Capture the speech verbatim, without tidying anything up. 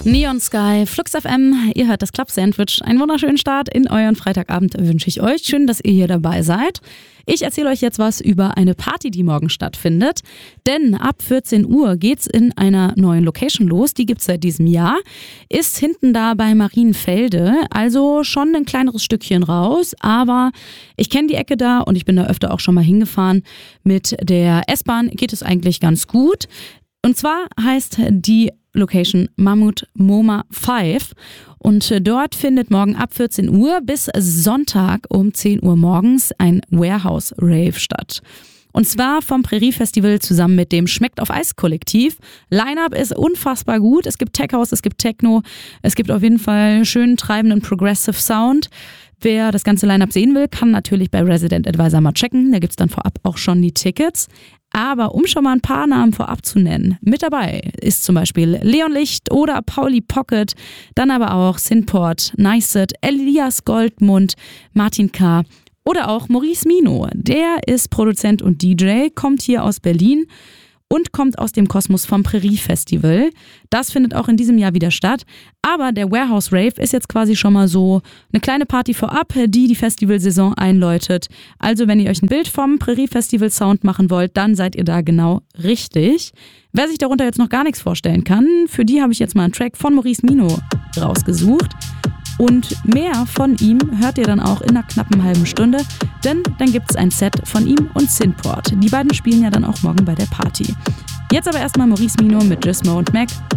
Neon Sky, Flux F M, ihr hört das Club Sandwich. Einen wunderschönen Start in euren Freitagabend wünsche ich euch. Schön, dass ihr hier dabei seid. Ich erzähle euch jetzt was über eine Party, die morgen stattfindet. Denn ab vierzehn Uhr geht's in einer neuen Location los. Die gibt's seit diesem Jahr. Ist hinten da bei Marienfelde. Also schon ein kleineres Stückchen raus. Aber ich kenne die Ecke da und ich bin da öfter auch schon mal hingefahren. Mit der S-Bahn geht es eigentlich ganz gut. Und zwar heißt die Location Mammut MoMA fünf und dort findet morgen ab vierzehn Uhr bis Sonntag um zehn Uhr morgens ein Warehouse Rave statt. Und zwar vom Prärie Festival zusammen mit dem Schmeckt auf Eis Kollektiv. Line-Up ist unfassbar gut. Es gibt Tech House, es gibt Techno, es gibt auf jeden Fall schönen treibenden Progressive Sound. Wer das ganze Line-Up sehen will, kann natürlich bei Resident Advisor mal checken. Da gibt's dann vorab auch schon die Tickets. Aber um schon mal ein paar Namen vorab zu nennen, mit dabei ist zum Beispiel Leon Licht oder Pauli Pocket, dann aber auch Synport, Nicet, Elias Goldmund, Martin K. oder auch Maurice Mino. Der ist Produzent und D J, kommt hier aus Berlin und kommt aus dem Kosmos vom Prärie Festival. Das findet auch in diesem Jahr wieder statt. Aber der Warehouse Rave ist jetzt quasi schon mal so eine kleine Party vorab, die die Festivalsaison einläutet. Also wenn ihr euch ein Bild vom Prärie Festival Sound machen wollt, dann seid ihr da genau richtig. Wer sich darunter jetzt noch gar nichts vorstellen kann, für die habe ich jetzt mal einen Track von Maurice Mino rausgesucht. Und mehr von ihm hört ihr dann auch in einer knappen halben Stunde, denn dann gibt es ein Set von ihm und Synport. Die beiden spielen ja dann auch morgen bei der Party. Jetzt aber erstmal Maurice Mino mit Gizmo und Mac,